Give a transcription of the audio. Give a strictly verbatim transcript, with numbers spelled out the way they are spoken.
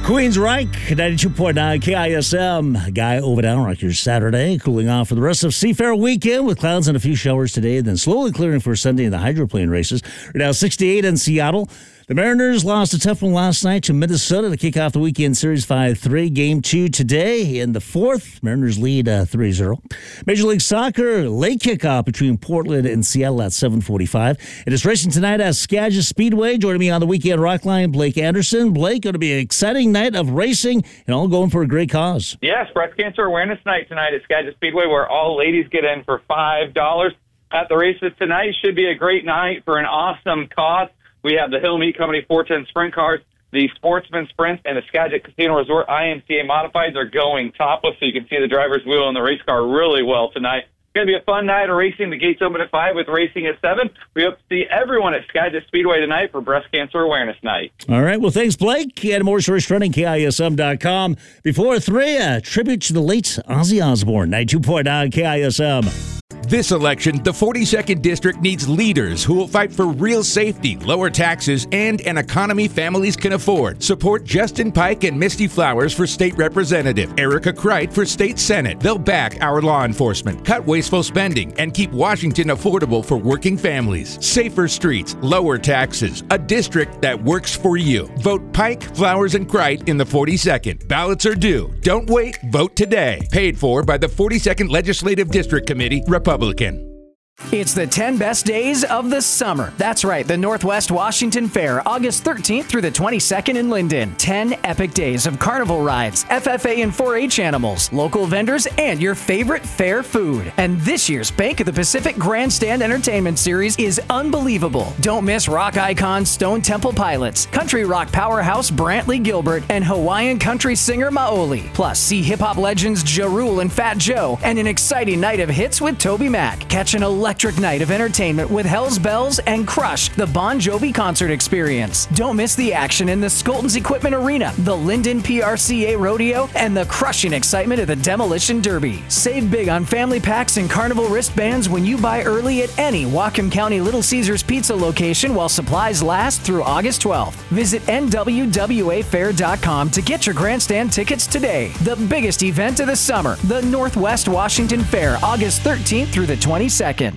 Queens Reich, ninety-two point nine K I S M. Guy over down Rock your Saturday. Cooling off for the rest of Seafair weekend with clouds and a few showers today, then slowly clearing for Sunday in the hydroplane races. Right now sixty-eight in Seattle. The Mariners lost a tough one last night to Minnesota to kick off the weekend series five three. Game two today in the fourth. Mariners lead uh, three zero. Major League Soccer, late kickoff between Portland and Seattle at seven forty-five. It is racing tonight at Skagit Speedway. Joining me on the weekend rock line, Blake Anderson. Blake, going to be an exciting night of racing and all going for a great cause. Yes, Breast Cancer Awareness Night tonight at Skagit Speedway, where all ladies get in for five dollars at the races tonight. Should be a great night for an awesome cause. We have the Hill Meat Company four ten Sprint Cars, the Sportsman Sprint, and the Skagit Casino Resort I M C A Modifieds are going topless, so you can see the driver's wheel and the race car really well tonight. It's going to be a fun night of racing. The gates open at five with racing at seven. We hope to see everyone at Skagit Speedway tonight for Breast Cancer Awareness Night. All right. Well, thanks, Blake. And more stories running, K I S M dot com. Before three, a tribute to the late Ozzy Osbourne, ninety-two point nine K I S M. This election, the forty-second District needs leaders who will fight for real safety, lower taxes, and an economy families can afford. Support Justin Pike and Misty Flowers for State Representative, Erica Kreit for State Senate. They'll back our law enforcement, cut wasteful spending, and keep Washington affordable for working families. Safer streets, lower taxes, a district that works for you. Vote Pike, Flowers, and Kreit in the forty-second. Ballots are due. Don't wait. Vote today. Paid for by the forty-second Legislative District Committee, Republican. It's the ten best days of the summer. That's right, the Northwest Washington Fair, August thirteenth through the twenty-second in Linden. ten epic days of carnival rides, F F A and four H animals, local vendors, and your favorite fair food. And this year's Bank of the Pacific Grandstand Entertainment Series is unbelievable. Don't miss rock icons Stone Temple Pilots, country rock powerhouse Brantley Gilbert, and Hawaiian country singer Maoli. Plus, see hip-hop legends Ja Rule and Fat Joe, and an exciting night of hits with Toby Mac. Catch an electric night of entertainment with Hell's Bells and Crush, the Bon Jovi concert experience. Don't miss the action in the Skolton's Equipment Arena, the Linden P R C A Rodeo, and the crushing excitement of the Demolition Derby. Save big on family packs and carnival wristbands when you buy early at any Whatcom County Little Caesars Pizza location while supplies last through August twelfth. Visit N W W A fair dot com to get your grandstand tickets today. The biggest event of the summer, the Northwest Washington Fair, August thirteenth through the twenty-second.